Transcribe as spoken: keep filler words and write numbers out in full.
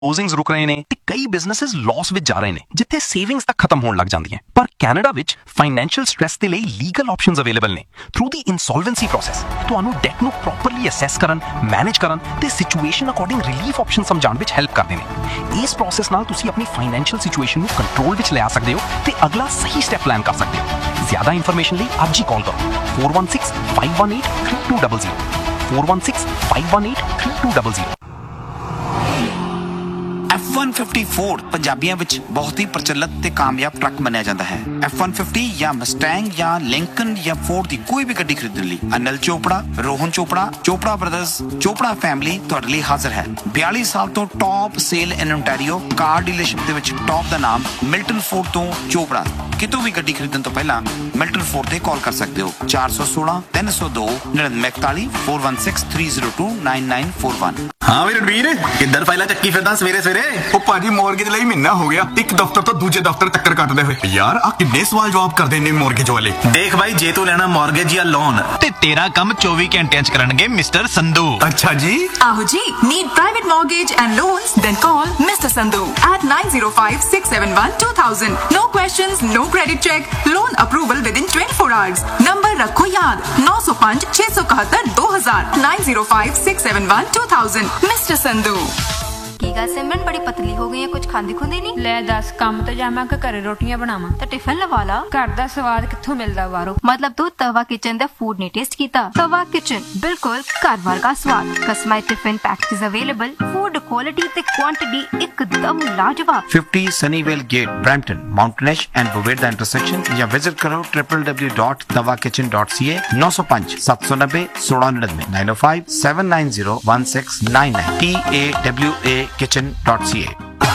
ਕਲੋਜ਼ਿੰਗਸ ਰੁਕ ਰਹੇ ਨੇ ਤੇ ਕਈ ਬਿਜ਼ਨੈਸਸ ਲਾਸ ਵਿੱਚ ਜਾ ਰਹੇ ਨੇ ਜਿੱਥੇ ਸੇਵਿੰਗਸ ਤੱਕ ਖਤਮ ਹੋਣ ਲੱਗ ਜਾਂਦੀਆਂ। ਪਰ ਕੈਨੇਡਾ ਵਿੱਚ ਫਾਈਨੈਂਸ਼ੀਅਲ ਸਟ੍ਰੈਸ ਦੇ ਲਈ ਲੀਗਲ ਆਪਸ਼ਨਸ ਅਵੇਲੇਬਲ ਨੇ। ਥਰੂ ਦੀ ਇਨਸੋਲਵੈਂਸੀ ਪ੍ਰੋਸੈਸ ਤੁਹਾਨੂੰ ਡੈਟ ਨੂੰ ਪ੍ਰੋਪਰਲੀ ਅਸੈਸ ਕਰਨ, ਮੈਨੇਜ ਕਰਨ ਤੇ ਸਿਚੁਏਸ਼ਨ ਅਕੋਰਡਿੰਗ ਰਿਲੀਫ ਆਪਸ਼ਨ ਸਮਝਾਉਣ ਵਿੱਚ ਹੈਲਪ ਕਰਦੇ ਨੇ। ਇਸ ਪ੍ਰੋਸੈਸ ਨਾਲ ਤੁਸੀਂ ਆਪਣੀ ਫਾਈਨੈਂਸ਼ੀਅਲ ਸਿਚੁਏਸ਼ਨ ਨੂੰ ਕੰਟਰੋਲ ਵਿੱਚ ਲਿਆ ਸਕਦੇ ਹੋ ਤੇ ਅਗਲਾ ਸਹੀ ਸਟੈਪ ਪਲਾਨ ਕਰ ਸਕਦੇ ਹੋ। ਜ਼ਿਆਦਾ ਇਨਫੋਰਮੇਸ਼ਨ ਲਈ ਅੱਜ ਹੀ ਕਾਲ ਕਰੋ four one six five one eight three two zero zero four one six five one eight three two zero zero। F one fifty Ford ਪੰਜਾਬੀਆਂ ਵਿੱਚ ਬਹੁਤ ਹੀ ਪ੍ਰਚਲਿਤ ਤੇ ਕਾਮਯਾਬ ਟਰੱਕ ਮੰਨਿਆ ਜਾਂਦਾ ਹੈ। ਐਫ one fifty ਜਾਂ ਮਸਟੈਂਗ ਜਾਂ ਲਿੰਕਨ ਜਾਂ ਫੋਰਡ ਦੀ ਕੋਈ ਵੀ ਗੱਡੀ ਖਰੀਦਣ ਲਈ ਅਨਿਲ ਚੋਪੜਾ, ਰੋਹਨ ਚੋਪੜਾ, ਚੋਪੜਾ ਬ੍ਰਦਰਜ਼, ਚੋਪੜਾ ਫੈਮਿਲੀ ਤੁਹਾਡੇ ਲਈ ਹਾਜ਼ਰ ਹੈ। ਬਿਆਲੀ ਸਾਲ ਤੋਂ ਟੌਪ ਸੇਲ ਇਨ ਓਨਟਾਰੀਓ ਕਾਰ ਡੀਲਰਸ਼ਿਪ ਦੇ ਵਿੱਚ ਟੌਪ ਦਾ ਨਾਮ ਮਿਲਟਨ ਫੋਰਡ ਤੋਂ ਚੋਪੜਾ। ਕਿਤੋਂ ਵੀ ਗੱਡੀ ਖਰੀਦਣ ਤੋਂ ਪਹਿਲਾਂ ਮਿਲਟਨ ਫੋਰਡ ਤੇ ਕਾਲ ਕਰ ਸਕਦੇ ਹੋ ਚਾਰ ਸੌ ਸੋਲਾਂ ਤਿੰਨ ਸੌ ਦੋ ਨੜਿਨਵੇਂ ਇਕਤਾਲੀ four one six three zero two nine nine four one। ਹਾਂ ਵੀ ਰਣਵੀਰ ਕਿੱਧਰ ਫਾਈਲਾਂ ਚੱਕੀ ਫਿਰਦਾ ਸਵੇਰੇ ਸਵੇਰੇ? ਉਹ ਭਾਜੀ ਮੌਰਗੇਜ ਲਈ ਮਹੀਨਾ ਹੋ ਗਿਆ ਇੱਕ ਦਫ਼ਤਰ ਤੋਂ ਦੂਜੇ ਦਫ਼ਤਰ ਚੱਕਰ ਕੱਟਦੇ ਹੋਏ। ਯਾਰ ਆ ਕਿੰਨੇ ਸਵਾਲ ਜਵਾਬ ਕਰਦੇ ਨੇ ਮੌਰਗੇਜ ਵਾਲੇ। ਦੇਖ ਬਾਈ, ਜੇ ਤੂੰ ਲੈਣਾ ਮੌਰਗੇਜ ਜਾਂ ਲੋਨ ਤੇ ਤੇਰਾ ਕੰਮ ਚੌਵੀ ਘੰਟਿਆਂ ਚ ਕਰਨਗੇ ਮਿਸਟਰ ਸੰਧੂ। ਅੱਛਾ ਜੀ। ਆਹੋ ਜੀ, need private mortgage and loans? Then call Mister Sandhu at nine zero five six seven one two thousand. No questions, no credit check, loan approval within twenty-four hours. Number ਰੱਖੋ ਯਾਦ ਨੌ ਸੌ ਪੰਜ ਛੇ ਸੌ ਇਕਹੱਤਰ ਦੋ ਹਜ਼ਾਰ nine zero five six seven one two thousand। Mister Sandhu। ਕੀ ਗੱਲ ਸਿਮਰਨ ਬੜੀ ਪਤਲੀ ਹੋ ਗਈ ਹੈ, ਕੁਝ ਖਾਂਦੀ ਖੁੰਦੀ ਨਹੀਂ? ਲੈ ਦੱਸ, ਕੰਮ ਤੇ ਜਾਵਾਂ ਕਿ ਘਰੇ ਰੋਟੀਆਂ ਬਣਾਵਾਂ? ਤਾਂ ਟਿਫਨ ਲਵਾ ਲਾ। ਘਰ ਦਾ ਸਵਾਦ ਕਿੱਥੋਂ ਮਿਲਦਾ ਬਾਹਰੋਂ? ਮਤਲਬ ਤੂੰ ਤਵਾ ਕਿਚਨ ਦਾ ਫੂਡ ਨਹੀਂ ਟੇਸਟ ਕੀਤਾ? ਤਵਾ ਕਿਚਨ ਬਿਲਕੁਲ ਘਰ ਵਰਗਾ ਸਵਾਦ। Customised tiffin packages available, food quality ਤੇ ਕੁਆਂਟੀਟੀ ਇੱਕਦਮ ਲਾਜਵਾਬ। fifty Sunnyvale Gate, Brampton, Mountainish and Boveda intersection ਜਾਂ ਵਿਜ਼ਿਟ ਕਰੋ w w w dot tawa kitchen dot c a nine zero five seven nine zero one six nine nine nine zero five seven nine zero one six nine nine T A W A kitchen dot c a।